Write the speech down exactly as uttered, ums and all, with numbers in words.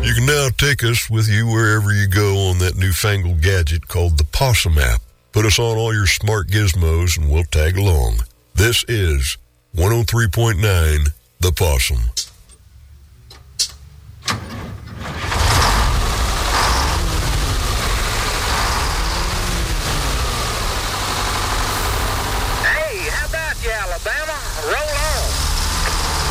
You can now take us with you wherever you go on that newfangled gadget called the Possum app. Put us on all your smart gizmos and we'll tag along. This is one oh three point nine The Possum.